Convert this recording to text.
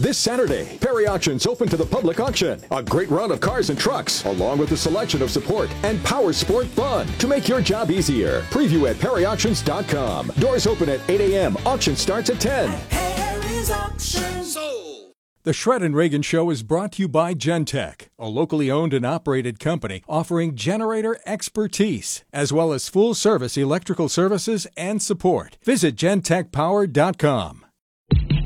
This Saturday, Perry Auctions open to the public auction. A great run of cars and trucks, along with a selection of support and power sport fun to make your job easier. Preview at perryauctions.com. Doors open at 8 a.m. Auction starts at 10. Perry's Auctions. Sold. The Shred and Reagan Show is brought to you by Gentech, a locally owned and operated company offering generator expertise, as well as full-service electrical services and support. Visit gentechpower.com.